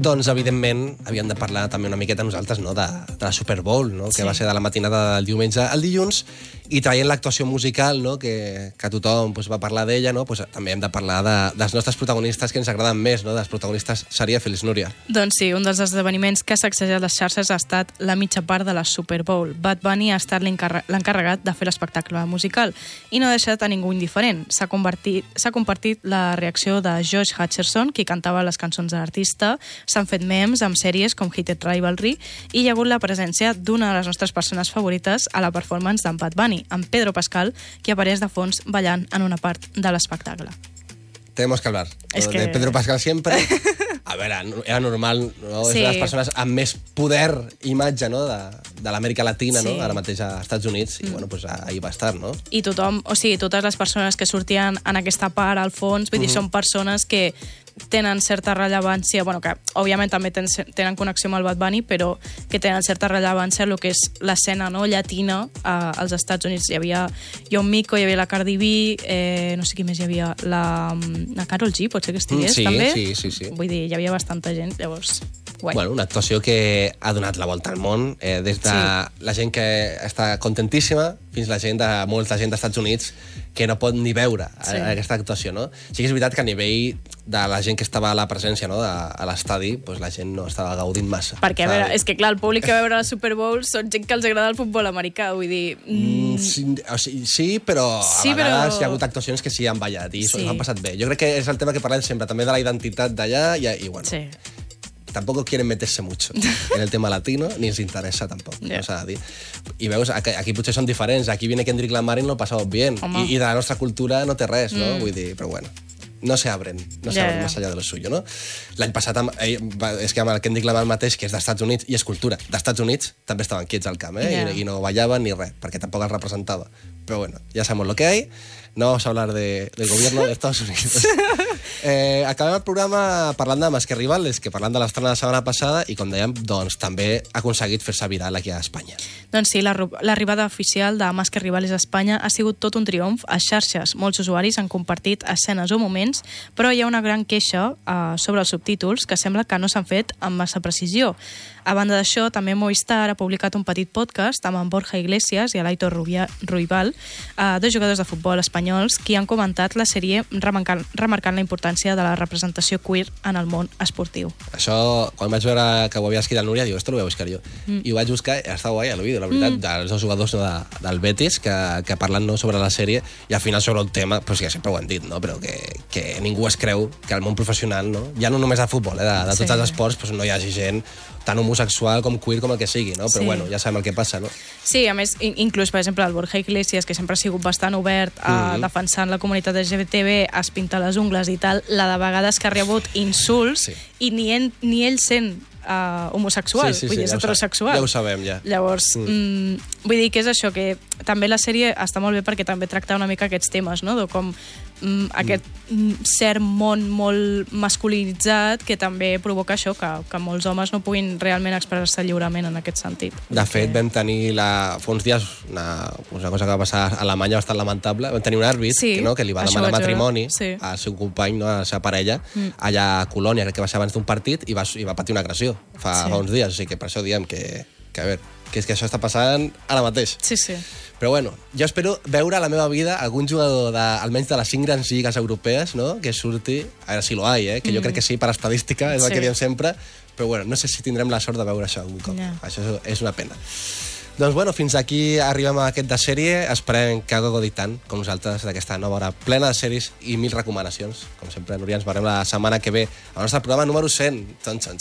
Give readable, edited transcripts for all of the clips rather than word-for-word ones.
Doncs, evidentment, havíem de parlar també una miqueta nosaltres, no?, de la Super Bowl, no?, que va ser de la matinada del diumenge al dilluns, i traient l'actuació musical, no?, que tothom va parlar d'ella, no?, també hem de parlar dels nostres protagonistes que ens agraden més, no?, dels protagonistes serièfils, Núria. Doncs sí, un dels esdeveniments que s'ha sacsejat les xarxes ha estat la mitja part de la Super Bowl. Bad Bunny ha estat l'encarregat de fer l'espectacle musical i no ha deixat a ningú indiferent. S'ha compartit la reacció de Josh Hutcherson, qui cantava les cançons de l'artista, s'han fet memes amb sèries com Heated Rivalry i hi ha hagut la presència d'una de les nostres persones favorites a la performance d'en Bad Bunny, amb Pedro Pascal, que apareix de fons ballant en una part de l'espectacle. Tenemos que hablar de Pedro Pascal siempre. A veure, era normal, no? Sí. És una de les persones amb més poder imatge, no?, de l'Amèrica Latina, no?, ara mateix als Estats Units, i bueno, pues ahí va estar, no? I tothom, o sigui, totes les persones que sortien en aquesta part al fons, vull dir, són persones que tenen certa rellevància, bueno, que òbviament també tenen connexió amb el Bad Bunny, però que tenen certa rellevància en el que és l'escena, no?, llatina als Estats Units. Hi havia John Mico, hi havia la Cardi B, no sé qui més hi havia, la Karol G, pot ser que estigués, també? Sí. Vull dir, hi havia bastanta gent, llavors... Guai. Bueno, una actuació que ha donat la volta al món, des de la gent que està contentíssima fins a la gent molta gent dels Estats Units que no pot ni veure aquesta actuació, no? Sí que és veritat que a nivell de la gent que estava a la presència, no?, a l'estadi, doncs la gent no estava gaudint massa. Perquè, a veure, és que clar, el públic que va veure la Super Bowl són gent que els agrada el futbol americà, vull dir... Sí, però a vegades hi ha hagut actuacions que sí han ballat i s'ho han passat bé. Jo crec que és el tema que parlem sempre, també de la identitat d'allà i bueno... Sí. Tampoco quieren meterse mucho en el tema latino, ni els interessa tampoc, no s'ha de dir. I veus, aquí potser són diferents, aquí viene Kendrick Lamar i no lo pasamos bien, i de la nostra cultura no té res, no? Vull dir, però bueno, no se abren más allá de lo suyo, no? L'any passat, és que amb el Kendrick Lamar mateix, que és dels Estats Units, i és cultura, dels Estats Units també estaven quiets al camp, i no ballaven ni res, perquè tampoc els representava. Però bueno, ya sabemos lo que hay, no vamos a hablar del gobierno de Estados Unidos. Acabem el programa parlant de Más que Rivales, que parlant de l'estrena de la setmana passada, i com dèiem, doncs també ha aconseguit fer-se viral aquí a Espanya. Doncs sí, l'arribada oficial de Más que Rivales a Espanya ha sigut tot un triomf a xarxes. Molts usuaris han compartit escenes o moments, però hi ha una gran queixa sobre els subtítols que sembla que no s'han fet amb massa precisió. A banda d'això, també Movistar ha publicat un petit podcast amb en Borja Iglesias i l'Aitor Ruibal, dos jugadors de futbol espanyols, qui han comentat la sèrie remarcant la importància de la representació queer en el món esportiu. Això, quan vaig veure que ho havia escrit el Núria, diu, esto lo voy a buscar jo. I ho vaig buscar, està guai, el vídeo, la veritat, dels dos jugadors del Betis, que parlen sobre la sèrie, i al final sobre un tema, pues, que sempre ho han dit, no? Però que ningú es creu que al món professional, no? Ja no només de futbol, de tots els esports, pues, no hi hagi gent tan homosexual com queer com el que sigui, no? Però bueno, ja sabem el que passa, no? Sí, a més, inclús, per exemple, el Borja Iglesias, que sempre ha sigut bastant obert defensant la comunitat LGBTB, es pinta les ungles i tal, la de vegades que ha rebut insults i ni ell sent homosexual, vull dir, és heterosexual. Ja ho sabem, ja. Llavors, vull dir que és això, que també la sèrie està molt bé perquè també tracta una mica aquests temes, no? De com aquest cert món molt masculinitzat que també provoca això, que molts homes no puguin realment expressar-se lliurement en aquest sentit. De fet, vam tenir fa uns dies una cosa que va passar a Alemanya bastant lamentable. Vam tenir un àrbit que li va demanar matrimoni al seu company, a la seva parella, allà a Colònia, crec que va ser abans d'un partit, i va patir una agressió fa uns dies. O sigui que per això diem que a veure, que és que això està passant ara mateix. Sí. Però bueno, jo espero veure a la meva vida algun jugador almenys de les 5 grans lligues europees, no?, que surti, a veure si lo hay, que jo crec que sí, per estadística, és el que diem sempre, però bueno, no sé si tindrem la sort de veure això algun cop. Això és una pena. Doncs bueno, fins aquí arribem a aquest de sèrie. Esperem que hagueu gaudit tant com nosaltres d'aquesta nova hora plena de sèries i 1000 recomanacions. Com sempre, Núria, ens veurem la setmana que ve al nostre programa número 100.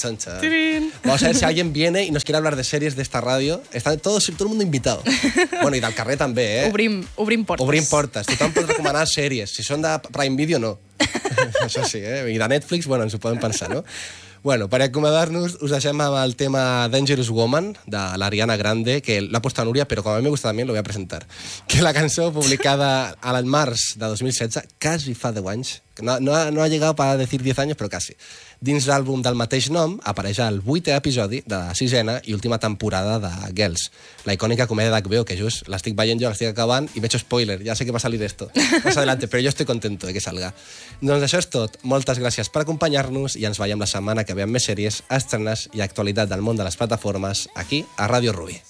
Vamos a ver si alguien viene y nos quiere hablar de series de esta radio. Está todo el mundo invitado. Bueno, i del carrer també, Obrim portes. Obrim portes. Tothom pot recomanar sèries. Si són de Prime Video, no. Això sí, I de Netflix, bueno, ens ho podem pensar, no? Bueno, per acomiadar-nos, us deixem amb el tema Dangerous Woman, de l'Ariana Grande, que l'ha puesto a Núria, però com a mi me gusta també, lo voy a presentar. Que la cançó publicada al març de 2016, quasi fa 10 anys, no ha llegat a decir 10 anys, però quasi. Dins l'àlbum del mateix nom apareix el 8è episodi de la 6a i última temporada de Girls, la icònica comèdia d'HBO, que just l'estic veient jo, l'estic acabant i veig spoiler, ja sé que va salir esto más adelante, però jo estoy contento de que salga. Doncs això és tot, moltes gràcies per acompanyar-nos i ens veiem la setmana que que veiem més sèries, estrenes i actualitat del món de les plataformes aquí a Ràdio Rubí.